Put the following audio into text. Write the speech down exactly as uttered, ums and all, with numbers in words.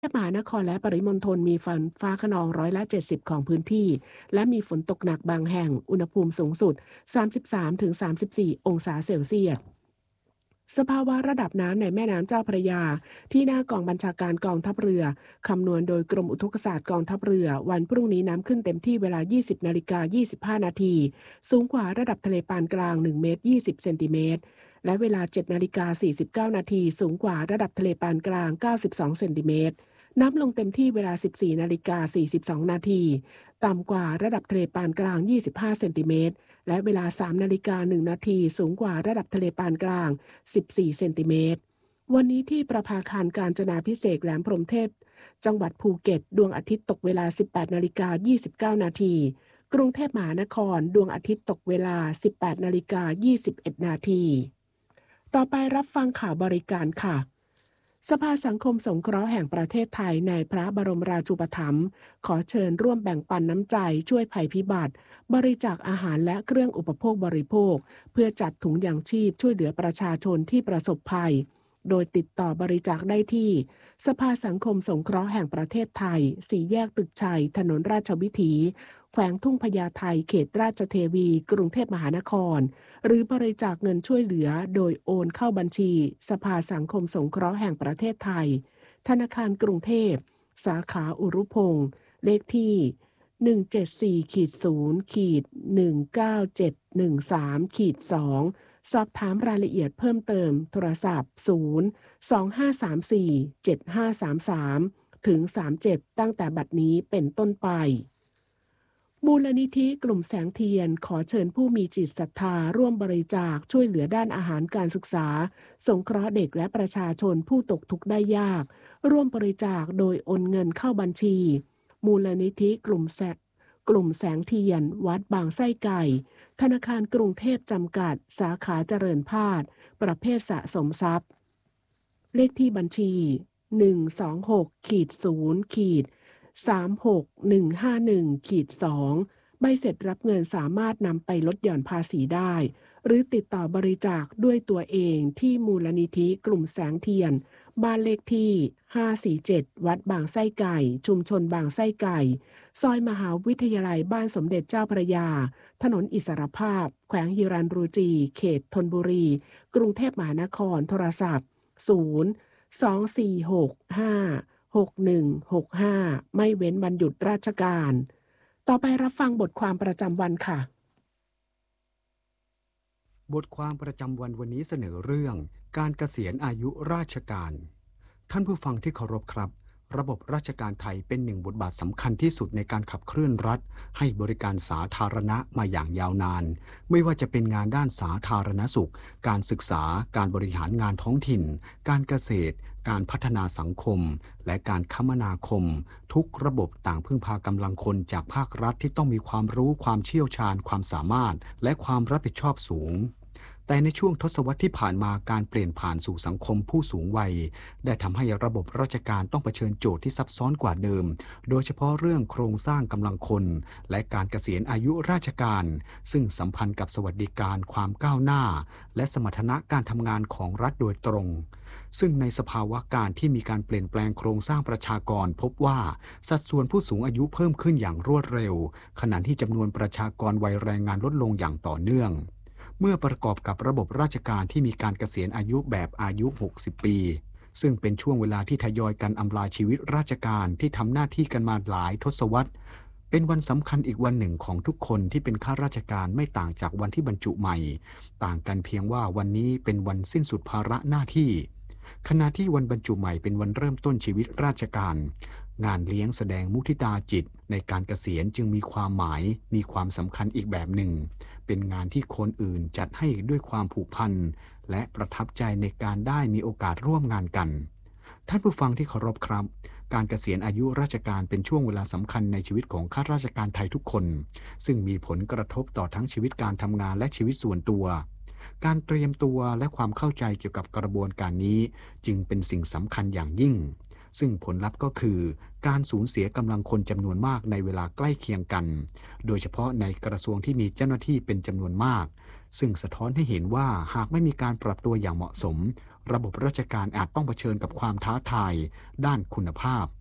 มหานครและปริมณฑลมีฝนฟ้าคะนองร้อยละเจ็ดสิบของพื้นที่และมีฝนตกหนักบางแห่งอุณหภูมิสูงสุดสามสิบสามถึงสามสิบสี่องศาเซลเซียสสภาวะระดับน้ำในแม่น้ำเจ้าพระยาที่หน้ากองบัญชาการกองทัพเรือคำนวณโดยกรมอุทกศาสตร์กองทัพเรือวันพรุ่งนี้น้ำขึ้นเต็มที่เวลา ยี่สิบนาฬิกายี่สิบห้านาทีสูงกว่าระดับทะเลปานกลางหนึ่งเมตรยี่สิบเซนติเมตรและเวลา เจ็ดนาฬิกาสี่สิบเก้านาทีสูงกว่าระดับทะเลปานกลางเก้าสิบสองเซนติเมตรน้ำลงเต็มที่เวลา สิบสี่นาฬิกาสี่สิบสองนาทีต่ำกว่าระดับทะเลปานกลางยี่สิบห้าเซนติเมตรและเวลา สามนาฬิกาหนึ่งนาทีสูงกว่าระดับทะเลปานกลางสิบสี่เซนติเมตรวันนี้ที่ประภาคารกาญจนาภิเษกแหลมพรหมเทพจังหวัดภูเก็ตดวงอาทิตย์ตกเวลา สิบแปดนาฬิกายี่สิบเก้านาทีกรุงเทพมหานครดวงอาทิตย์ตกเวลา สิบแปดนาฬิกายี่สิบเอ็ดนาทีต่อไปรับฟังข่าวบริการค่ะสภาสังคมสงเคราะห์แห่งประเทศไทยในพระบรมราชูปถัมภ์ขอเชิญร่วมแบ่งปันน้ำใจช่วยภัยพิบัติบริจาคอาหารและเครื่องอุปโภคบริโภคเพื่อจัดถุงยางชีพช่วยเหลือประชาชนที่ประสบภัยโดยติดต่อบริจาคได้ที่สภาสังคมสงเคราะห์แห่งประเทศไทยสี่แยกตึกชัยถนนราชวิถีแขวงทุ่งพญาไทเขตราชเทวีกรุงเทพมหานครหรือบริจาคเงินช่วยเหลือโดยโอนเข้าบัญชีสภาสังคมสงเคราะห์แห่งประเทศไทยธนาคารกรุงเทพสาขาอุรุพงศ์เลขที่หนึ่ง เจ็ด สี่ ศูนย์ หนึ่ง เก้า เจ็ด หนึ่ง สาม สอง สอบถามรายละเอียดเพิ่มเติมโทรศัพท์ศูนย์ สอง ห้า สาม สี่ เจ็ด ห้า สาม สามถึงสามสิบเจ็ดตั้งแต่บัดนี้เป็นต้นไปมูลนิธิกลุ่มแสงเทียนขอเชิญผู้มีจิตศรัทธาร่วมบริจาคช่วยเหลือด้านอาหารการศึกษาสงเคราะห์เด็กและประชาชนผู้ตกทุกข์ได้ยากร่วมบริจาคโดยโอนเงินเข้าบัญชีมูลนิธิกลุ่มแสงกลุ่มแสงเทียนวัดบางไส้ไก่ธนาคารกรุงเทพจำกัดสาขาเจริญพาดประเภทสะสมทรัพย์เลขที่บัญชีหนึ่ง สอง หก ศูนย์ สาม หก หนึ่ง ห้า หนึ่ง สอง ใบเสร็จรับเงินสามารถนำไปลดหย่อนภาษีได้หรือติดต่อบริจาคด้วยตัวเองที่มูลนิธิกลุ่มแสงเทียนบ้านเลขที่ห้าสี่เจ็ดวัดบางไส้ไก่ชุมชนบางไส้ไก่ซอยมหาวิทยาลัยบ้านสมเด็จเจ้าพระยาถนนอิสรภาพแขวงฮิรัญรูจีเขตธนบุรีกรุงเทพมหานครโทรศัพท์ศูนย์ สอง สี่ หก ห้า หก หนึ่ง หก ห้าไม่เว้นวันหยุดราชการต่อไปรับฟังบทความประจำวันค่ะบทความประจำวันวันนี้เสนอเรื่องการเกษียณอายุราชการท่านผู้ฟังที่เคารพครับระบบราชการไทยเป็นหนึ่งบทบาทสำคัญที่สุดในการขับเคลื่อนรัฐให้บริการสาธารณะมาอย่างยาวนานไม่ว่าจะเป็นงานด้านสาธารณสุขการศึกษาการบริหารงานท้องถิ่นการเกษตรการพัฒนาสังคมและการคมนาคมทุกระบบต่างพึ่งพากำลังคนจากภาครัฐที่ต้องมีความรู้ความเชี่ยวชาญความสามารถและความรับผิดชอบสูงแต่ในช่วงทศวรรษที่ผ่านมาการเปลี่ยนผ่านสู่สังคมผู้สูงวัยได้ทำให้ระบบราชการต้องเผชิญโจทย์ที่ซับซ้อนกว่าเดิมโดยเฉพาะเรื่องโครงสร้างกำลังคนและการเกษียณอายุราชการซึ่งสัมพันธ์กับสวัสดิการความก้าวหน้าและสมรรถนะการทำงานของรัฐโดยตรงซึ่งในสภาวะการที่มีการเปลี่ยนแปลงโครงสร้างประชากรพบว่าสัดส่วนผู้สูงอายุเพิ่มขึ้นอย่างรวดเร็วขณะที่จำนวนประชากรวัยแรงงานลดลงอย่างต่อเนื่องเมื่อประกอบกับระบบราชการที่มีการเกษียณอายุแบบอายุหกสิบปีซึ่งเป็นช่วงเวลาที่ทยอยกันอำลาชีวิตราชการที่ทำหน้าที่กันมาหลายทศวรรษเป็นวันสำคัญอีกวันหนึ่งของทุกคนที่เป็นข้าราชการไม่ต่างจากวันที่บรรจุใหม่ต่างกันเพียงว่าวันนี้เป็นวันสิ้นสุดภาระหน้าที่ขณะที่วันบรรจุใหม่เป็นวันเริ่มต้นชีวิตราชการงานเลี้ยงแสดงมุทิตาจิตในการเกษียณจึงมีความหมายมีความสำคัญอีกแบบหนึ่งเป็นงานที่คนอื่นจัดให้ด้วยความผูกพันและประทับใจในการได้มีโอกาสร่วมงานกันท่านผู้ฟังที่เคารพครับการเกษียณอายุราชการเป็นช่วงเวลาสำคัญในชีวิตของข้าราชการไทยทุกคนซึ่งมีผลกระทบต่อทั้งชีวิตการทำงานและชีวิตส่วนตัวการเตรียมตัวและความเข้าใจเกี่ยวกับกระบวนการนี้จึงเป็นสิ่งสำคัญอย่างยิ่งซึ่งผลลัพธ์ก็คือการสูญเสียกำลังคนจำนวนมากในเวลาใกล้เคียงกันโดยเฉพาะในกระทรวงที่มีเจ้าหน้าที่เป็นจำนวนมากซึ่งสะท้อนให้เห็นว่าหากไม่มีการปรับตัวอย่างเหมาะสมระบบราชการอาจต้องเผชิญกับความท้าทายด้านคุณภาพ